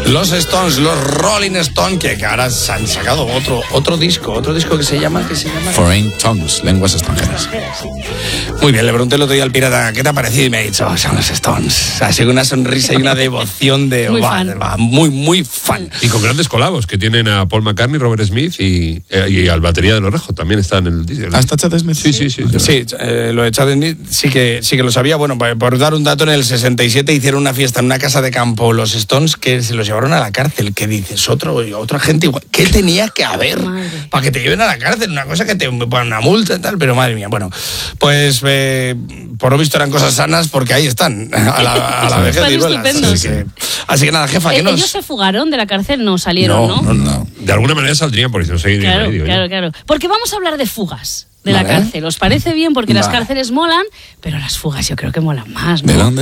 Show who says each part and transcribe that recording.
Speaker 1: Los Stones, los Rolling Stones, que ahora se han sacado otro disco que se llama...
Speaker 2: Foreign Tongues, lenguas extranjeras.
Speaker 1: Muy bien, le pregunté el otro día al pirata, ¿qué te ha parecido? Y me ha dicho, son los Stones. Así que una sonrisa y una devoción de... muy fan.
Speaker 3: Y con grandes colabos, que tienen a Paul McCartney, Robert Smith y al batería de los Rejos, también está en el disco.
Speaker 2: ¿Hasta Chad Smith?
Speaker 3: Sí.
Speaker 1: Sí, lo de Chad Smith sí que lo sabía. Bueno, por dar un dato, en el 67 hicieron una fiesta en una casa de campo los Stones, que se los llevaron a la cárcel. ¿Qué dices? Otra gente igual. ¿Qué tenía que haber para que te lleven a la cárcel? Una cosa que te ponen una multa y tal, pero madre mía. Bueno, pues por lo visto eran cosas sanas, porque ahí están, a la vejez de Iruelas. Así que nada, jefa,
Speaker 4: ellos se fugaron de la cárcel, no salieron, ¿no?
Speaker 3: De alguna manera saldrían, porque si no seguirían en medio.
Speaker 4: Claro. Porque vamos a hablar de fugas de la cárcel. ¿Os parece bien? Porque las cárceles molan, pero las fugas yo creo que molan más, ¿no?
Speaker 2: ¿De dónde?